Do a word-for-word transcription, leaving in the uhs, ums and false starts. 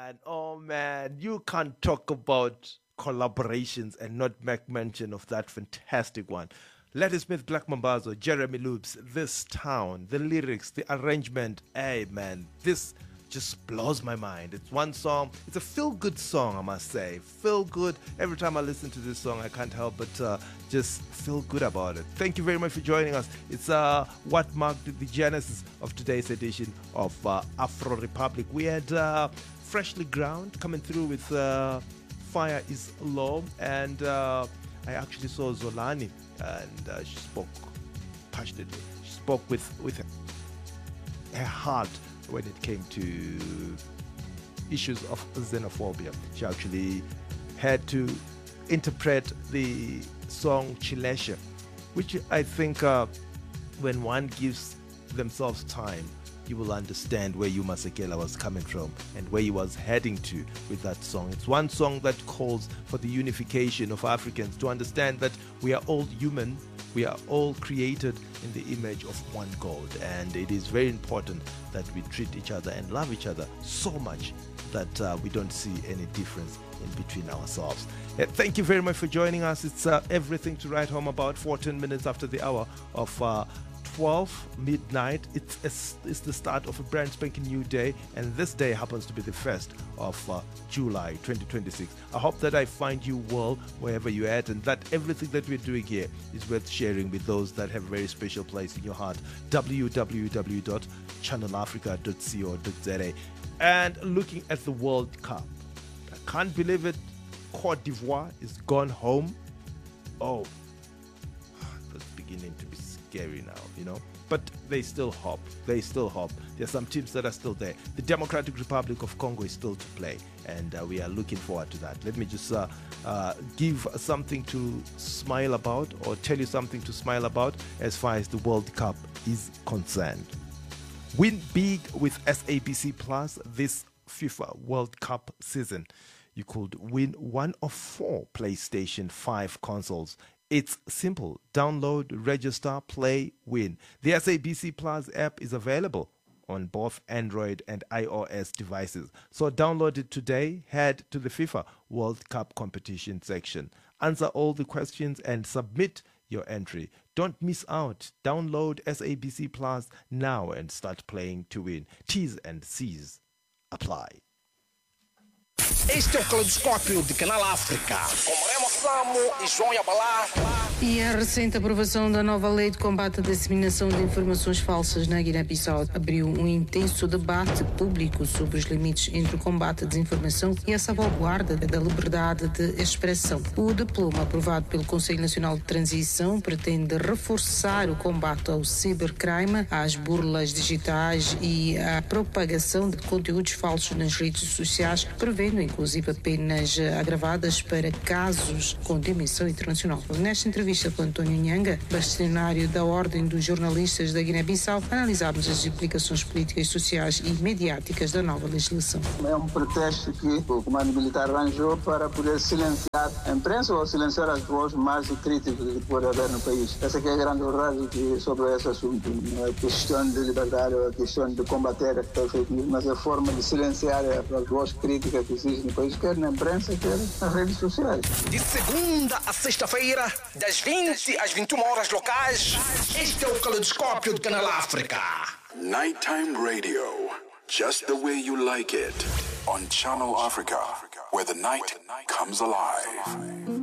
man, oh man, you can't talk about collaborations and not make mention of that fantastic one. Letty Smith, Black Mambazo, Jeremy Loops, This Town, the lyrics, the arrangement, hey man, this just blows my mind. It's one song, it's a feel-good song, I must say. Feel good. Every time I listen to this song, I can't help but uh, just feel good about it. Thank you very much for joining us. It's uh, what marked the genesis of today's edition of uh, Afro Republic. We had uh, Freshly Ground coming through with uh, Fire is Low, and uh, I actually saw Zolani, and uh, she spoke passionately. She spoke with, with her heart when it came to issues of xenophobia. She actually had to interpret the song Chilesha, which I think uh, when one gives themselves time, you will understand where Yuma Sekela was coming from and where he was heading to with that song. It's one song that calls for the unification of Africans, to understand that we are all human, we are all created in the image of one God, and it is very important that we treat each other and love each other so much that uh, we don't see any difference in between ourselves. Uh, thank you very much for joining us. It's uh, everything to write home about. fourteen minutes after the hour of uh, twelve midnight. It's, it's it's the start of a brand spanking new day, and this day happens to be the first of uh, July twenty twenty-six. I hope that I find you well wherever you're at, and that everything that we're doing here is worth sharing with those that have a very special place in your heart. w w w dot channel africa dot co dot z a. And looking at the World Cup, I can't believe it. Cote d'Ivoire is gone home. Oh, that's beginning to be scary now, you know. But they still hope. They still hope. There are some teams that are still there. The Democratic Republic of Congo is still to play, and uh, we are looking forward to that. Let me just uh, uh, give something to smile about, or tell you something to smile about as far as the World Cup is concerned. Win big with S A B C Plus this FIFA World Cup season. You could win one of four PlayStation five consoles. It's simple. Download, register, play, win. The S A B C Plus app is available on both Android and iOS devices. So download it today. Head to the FIFA World Cup competition section. Answer all the questions and submit your entry. Don't miss out. Download S A B C Plus now and start playing to win. T's and C's apply. Este é o Caleidoscópio de Canal África, com Remo Samo e João Yabalá. E a recente aprovação da nova lei de combate à disseminação de informações falsas na Guiné-Bissau abriu um intenso debate público sobre os limites entre o combate à desinformação e a salvaguarda da liberdade de expressão. O diploma aprovado pelo Conselho Nacional de Transição pretende reforçar o combate ao cibercrime, às burlas digitais e à propagação de conteúdos falsos nas redes sociais, prevendo inclusive penas agravadas para casos com dimensão internacional. Nesta entrevista com António Nhanga, bastonário da Ordem dos Jornalistas da Guiné-Bissau, analisámos as implicações políticas, sociais e mediáticas da nova legislação. É um pretexto que o comando militar arranjou para poder silenciar a imprensa ou silenciar as vozes mais críticas que pode haver no país. Essa que é a grande verdade que, sobre esse assunto. Não é questão de liberdade, é questão de combater a fake news, mas é a forma de silenciar as vozes críticas que existem no país, quer na imprensa, quer nas redes sociais. De segunda a sexta-feira, das vinte às vinte e uma horas locais, este é o Caleidoscópio de Canal África. Nighttime radio, just the way you like it, on Channel Africa, where the night comes alive.